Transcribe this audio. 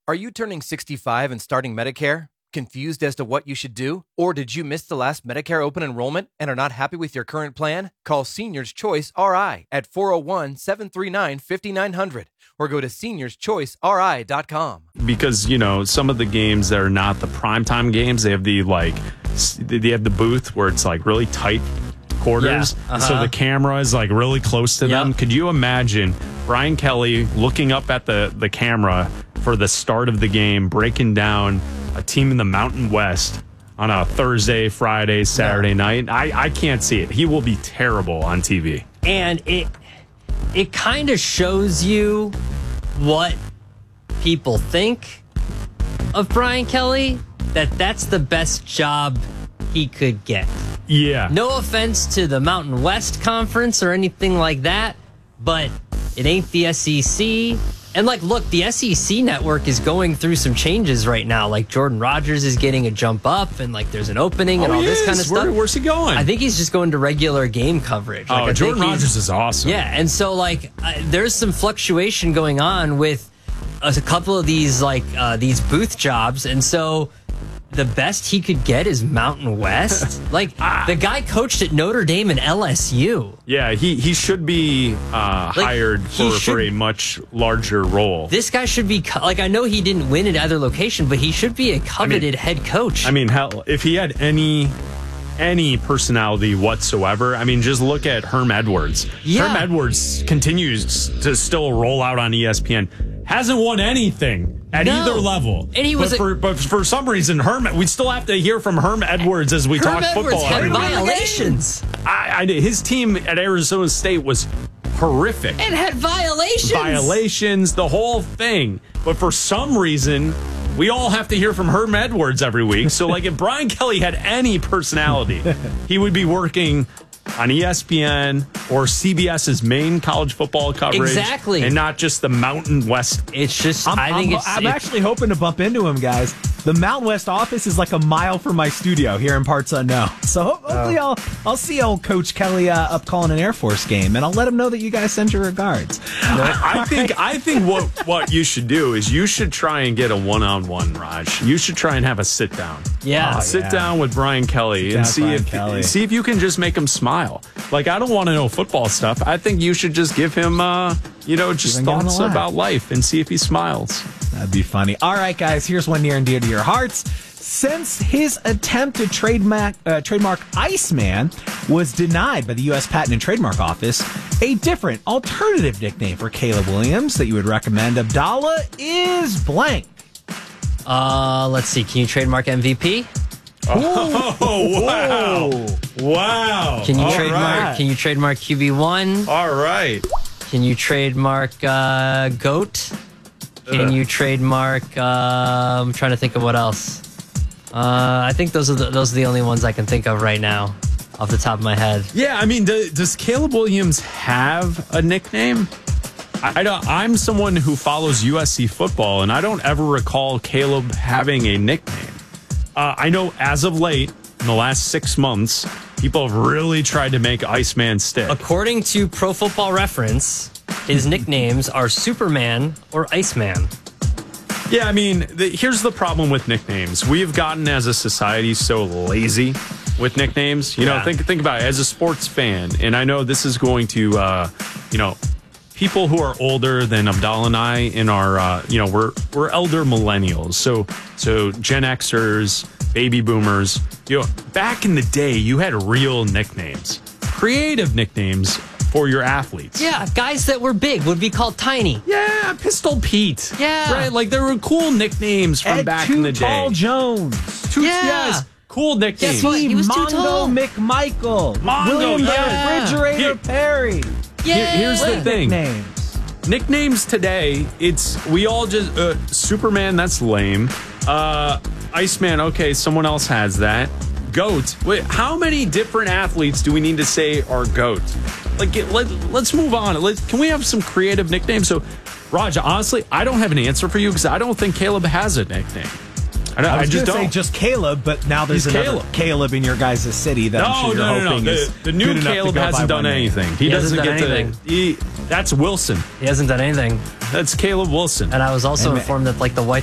Are you turning 65 and starting Medicare? Confused as to what you should do? Or did you miss the last Medicare open enrollment and are not happy with your current plan? Call Seniors Choice RI at 401-739-5900 or go to seniorschoiceri.com. Because, you know, some of the games that are not the primetime games, they have the booth where it's like really tight quarters. Yeah, So the camera is like really close to them. Could you imagine Brian Kelly looking up at the camera for the start of the game, breaking down a team in the Mountain West on a Thursday, Friday, Saturday night? I can't see it. He will be terrible on TV. And it kind of shows you what people think of Brian Kelly, that's the best job he could get. Yeah. No offense to the Mountain West Conference or anything like that, but it ain't the SEC. And, look, the SEC network is going through some changes right now. Like, Jordan Rodgers is getting a jump up, and, there's an opening and all this kind of stuff. Where's he going? I think he's just going to regular game coverage. Jordan Rodgers is awesome. Yeah, and so, there's some fluctuation going on with a couple of these, these booth jobs, and so the best he could get is Mountain West. The guy coached at Notre Dame and LSU. Yeah, he should be hired for a much larger role. This guy should be, I know he didn't win at either location, but he should be a coveted head coach. I mean, hell, if he had any personality whatsoever, I mean, just look at Herm Edwards. Yeah. Herm Edwards continues to still roll out on ESPN. Hasn't won anything at either level. And he was but for some reason, we still have to hear from Herm Edwards as we talk football. Herm Edwards had violations. His team at Arizona State was horrific. And had violations. Violations, the whole thing. But for some reason, we all have to hear from Herm Edwards every week. So, if Brian Kelly had any personality, he would be working on ESPN or CBS's main college football coverage. Exactly. And not just the Mountain West. It's just, I'm actually hoping to bump into him, guys. The Mountain West office is like a mile from my studio here in Parts Unknown. So hopefully I'll see old Coach Kelly up calling an Air Force game, and I'll let him know that you guys send your regards. I think what you should do is you should try and get a one-on-one, Raj. You should try and have a sit-down. Yeah. Sit down with Brian Kelly and see if you can just make him smile. I don't want to know football stuff. I think you should just give him, just thoughts about life and see if he smiles. That'd be funny. All right, guys, here's one near and dear to your hearts. Since his attempt to trademark Iceman was denied by the U.S. Patent and Trademark Office, a different alternative nickname for Caleb Williams that you would recommend, Abdallah, is blank. Let's see. Can you trademark MVP? Oh, wow. Can you Can you trademark QB1? All right. Can you trademark GOAT? Can you trademark? I'm trying to think of what else. I think those are the only ones I can think of right now, off the top of my head. Yeah, I mean, does Caleb Williams have a nickname? I'm someone who follows USC football, and I don't ever recall Caleb having a nickname. I know as of late, in the last 6 months, people have really tried to make Iceman stick. According to Pro Football Reference, his nicknames are Superman or Iceman. Yeah, I mean, here's the problem with nicknames. We've gotten as a society so lazy with nicknames. You know, think about it as a sports fan, and I know this is going to, people who are older than Abdallah and I in our, we're elder millennials. So Gen Xers, baby boomers, back in the day, you had real nicknames, creative nicknames for your athletes. Yeah, guys that were big would be called Tiny. Yeah, Pistol Pete. Yeah. Right, there were cool nicknames from back in the day. Tall Jones. Yes, cool nicknames. Guess what? He was too tall. McMichael. Mongo, William yeah. Refrigerator Perry. Here's the thing. Nicknames today, we all just, Superman, that's lame. Iceman, okay, someone else has that. GOAT. Wait, how many different athletes do we need to say are GOAT? Let's move on. Can we have some creative nicknames? So, Raj, honestly, I don't have an answer for you because I don't think Caleb has a nickname. I was just say just Caleb, but now there's another Caleb in your guys' city that I'm sure you're hoping is the new Caleb hasn't done anything. He doesn't get anything. That's Wilson. He hasn't done anything. That's Caleb Wilson. And I was also informed that the White